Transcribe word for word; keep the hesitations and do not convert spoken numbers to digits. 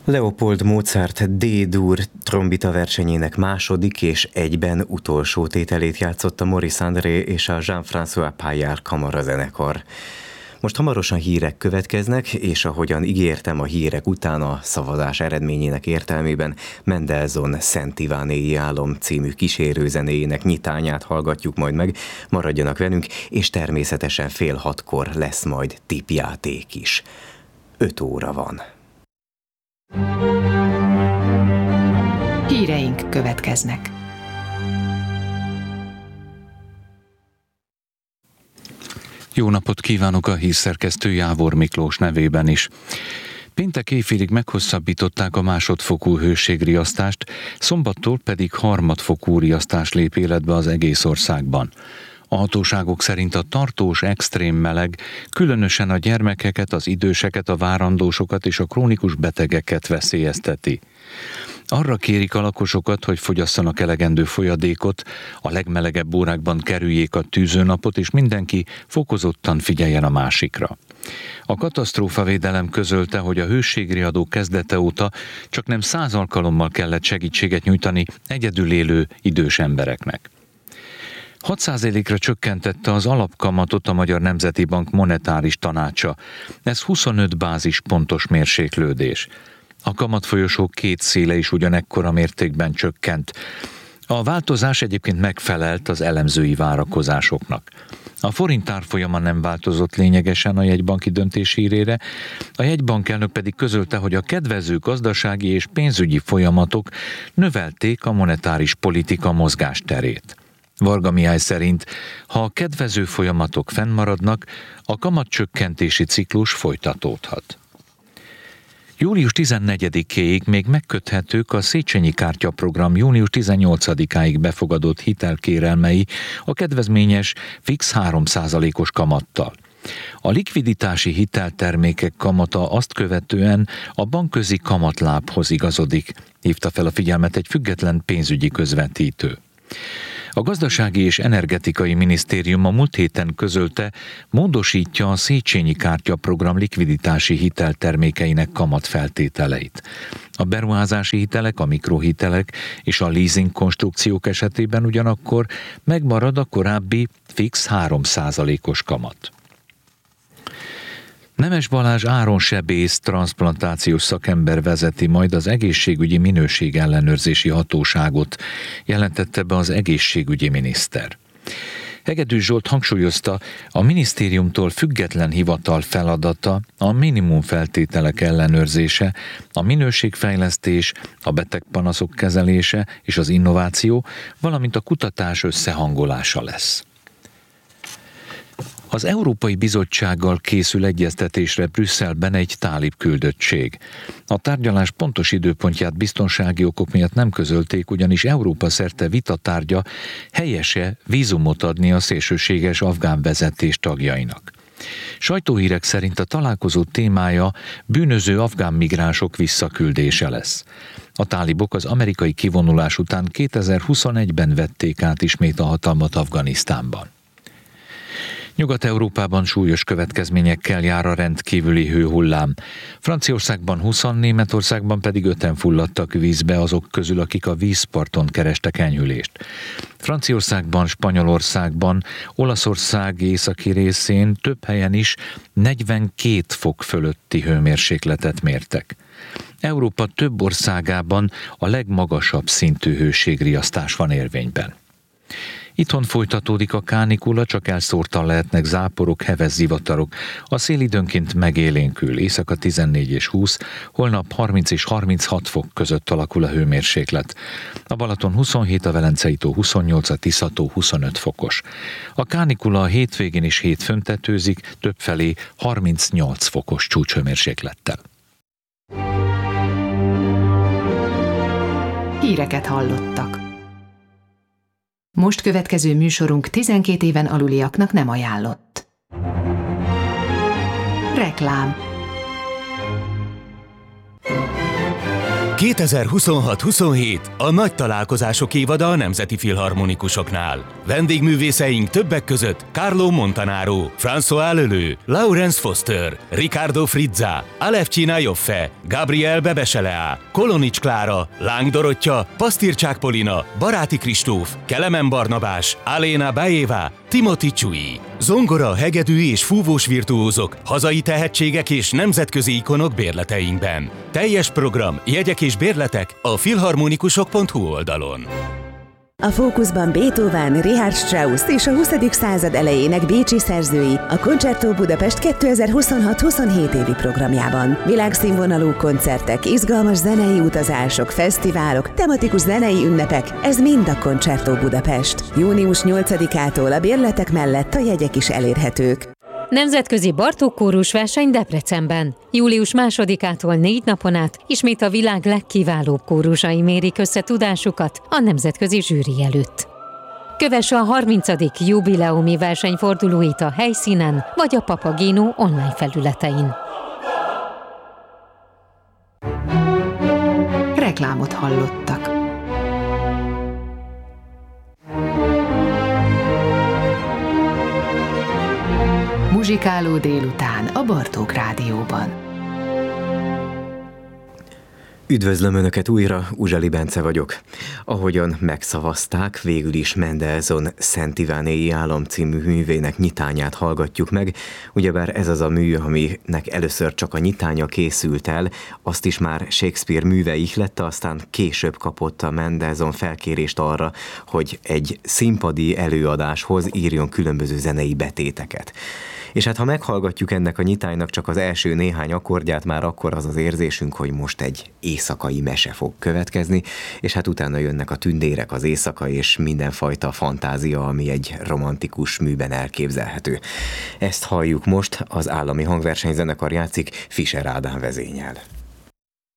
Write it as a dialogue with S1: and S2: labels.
S1: Leopold Mozart D-dur trombita versenyének második és egyben utolsó tételét játszott a Maurice André és a Jean-François Paillard kamarazenekar. Most hamarosan hírek következnek, és ahogyan ígértem, a hírek után a szavazás eredményének értelmében Mendelssohn Szent Ivánéi álom című kísérőzenéjének nyitányát hallgatjuk majd meg. Maradjanak velünk, és természetesen fél hatkor lesz majd tippjáték is. Öt óra van.
S2: Híreink következnek.
S3: Jó napot kívánok a hírszerkesztő Jávor Miklós nevében is. Péntek éjfélig meghosszabbították a másodfokú hőségriasztást, szombattól pedig harmadfokú riasztás lép életbe az egész országban. A hatóságok szerint a tartós extrém meleg különösen a gyermekeket, az időseket, a várandósokat és a krónikus betegeket veszélyezteti. Arra kérik a lakosokat, hogy fogyasszanak elegendő folyadékot, a legmelegebb órákban kerüljék a tűzőnapot, és mindenki fokozottan figyeljen a másikra. A katasztrófavédelem közölte, hogy a hőségriadó kezdete óta csak nem száz alkalommal kellett segítséget nyújtani egyedül élő idős embereknek. hat százalékra csökkentette az alapkamatot a Magyar Nemzeti Bank monetáris tanácsa. Ez huszonöt bázispontos mérséklődés. A kamatfolyosó két széle is ugyanekkora mértékben csökkent. A változás egyébként megfelelt az elemzői várakozásoknak. A forint árfolyama nem változott lényegesen a jegybanki döntés hírére, a jegybankelnök pedig közölte, hogy a kedvező gazdasági és pénzügyi folyamatok növelték a monetáris politika mozgásterét. Varga Mihály szerint, ha a kedvező folyamatok fennmaradnak, a kamatcsökkentési ciklus folytatódhat. július tizennegyedikéig még megköthetők a Széchenyi kártyaprogram június tizennyolcadikáig befogadott hitelkérelmei a kedvezményes fix három százalékos kamattal. A likviditási hiteltermékek kamata azt követően a bankközi kamatlábhoz igazodik, hívta fel a figyelmet egy független pénzügyi közvetítő. A Gazdasági és Energetikai Minisztérium a múlt héten közölte, módosítja a Széchenyi kártyaprogram likviditási hiteltermékeinek kamatfeltételeit. A beruházási hitelek, a mikrohitelek és a leasing konstrukciók esetében ugyanakkor megmarad a korábbi fix három százalékos kamat. Nemes Balázs áronsebész transzplantációs szakember vezeti majd az egészségügyi minőségellenőrzési hatóságot, jelentette be az egészségügyi miniszter. Hegedűs Zsolt hangsúlyozta, a minisztériumtól független hivatal feladata a minimum feltételek ellenőrzése, a minőségfejlesztés, a betegpanaszok kezelése és az innováció, valamint a kutatás összehangolása lesz. Az Európai Bizottsággal készül egyeztetésre Brüsszelben egy tálib küldöttség. A tárgyalás pontos időpontját biztonsági okok miatt nem közölték, ugyanis Európa szerte vitatárgya, helyese vízumot adni a szélsőséges afgán vezetés tagjainak. Sajtóhírek szerint a találkozó témája bűnöző afgán migránsok visszaküldése lesz. A tálibok az amerikai kivonulás után kétezer-huszonegyben vették át ismét a hatalmat Afganisztánban. Nyugat-Európában súlyos következményekkel jár a rendkívüli hőhullám. Franciaországban húszan, Németországban pedig öten fulladtak vízbe azok közül, akik a vízparton kerestek enyhülést. Franciaországban, Spanyolországban, Olaszország északi részén több helyen is negyvenkét fok fölötti hőmérsékletet mértek. Európa több országában a legmagasabb szintű hőségriasztás van érvényben. Itthon folytatódik a kánikula, csak elszórtan lehetnek záporok, heves zivatarok. A szél időnként megélénkül, éjszaka tizennégy és húsz, holnap harminc és harminchat fok között alakul a hőmérséklet. A Balaton huszonhét, a Velencei tó huszonnyolc, a Tisza tó huszonöt fokos. A kánikula a hétvégén is hétfőn tetőzik, többfelé harmincnyolc fokos csúcshőmérséklettel.
S2: Híreket hallottak. Most következő műsorunk tizenkét éven aluliaknak nem ajánlott. Reklám.
S4: kétezer-huszonhat huszonhét a nagy találkozások évada a Nemzeti Filharmonikusoknál. Vendégművészeink többek között Carlo Montanaro, François Leleu, Laurence Foster, Riccardo Frizza, Alevcsina Joffe, Gabriel Bebeselea, Kolonics Klára, Láng Dorottya, Pasztircsák Polina, Baráti Kristóf, Kelemen Barnabás, Aléna Bajeva, Timothy Csui. Zongora, hegedű és fúvós virtuózok, hazai tehetségek és nemzetközi ikonok bérleteinkben. Teljes program, jegyek és bérletek a filharmonikusok pont hu oldalon.
S5: A fókuszban Beethoven, Richard Strauss és a huszadik század elejének bécsi szerzői a Concerto Budapest kétezer-huszonhat huszonhét évi programjában. Világszínvonalú koncertek, izgalmas zenei utazások, fesztiválok, tematikus zenei ünnepek, ez mind a Concerto Budapest. június nyolcadikától a bérletek mellett a jegyek is elérhetők.
S6: Nemzetközi Bartók kórus verseny Debrecenben. július másodikától négy napon át ismét a világ legkiválóbb kórusai mérik össze tudásukat a nemzetközi zsűri előtt. Kövesse a harmincadik jubileumi versenyfordulóit a helyszínen vagy a Papageno online felületein.
S2: Reklámot hallottak. Muzsikáló délután a Bartók Rádióban.
S1: Üdvözlöm Önöket újra, Uzsali Bence vagyok. Ahogyan megszavazták, végül is Mendelssohn Szent Ivánéi állam című művének nyitányát hallgatjuk meg. Ugyebár ez az a mű, aminek először csak a nyitánya készült el, azt is már Shakespeare műve ihlette, aztán később kapott a Mendelssohn felkérést arra, hogy egy színpadi előadáshoz írjon különböző zenei betéteket. És hát ha meghallgatjuk ennek a nyitánynak csak az első néhány akkordját, már akkor az az érzésünk, hogy most egy éjszakai mese fog következni, és hát utána jönnek a tündérek, az éjszaka és mindenfajta fantázia, ami egy romantikus műben elképzelhető. Ezt halljuk most, az Állami Hangversenyzenekar játszik Fischer Ádám vezénnyel.